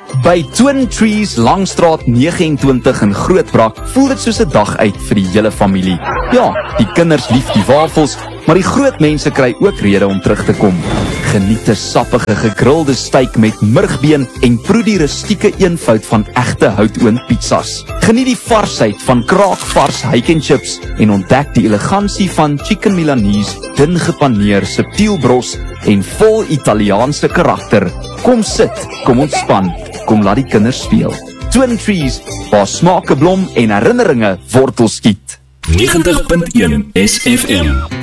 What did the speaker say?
By Twin Trees Langstraat 29 in Grootbrak voel dit soos 'n dag uit vir die hele familie. Ja, die kinders lief die wafels, maar die groot mense kry ook rede om terug te kom. Geniet 'n sappige gegrilde steak met murgbeen en proe die rustieke eenvoud van egte houtoond pizzas. Geniet die varsheid van kraakvars hake and chips en ontdek die elegansie van chicken milanese, dun gepaneer, subtiel bros en vol Italiaanse karakter. Kom sit, kom ontspan, kom laat die kinders speel. Twin Trees, waar smake blom en herinneringe wortel skiet. 90.1 SFM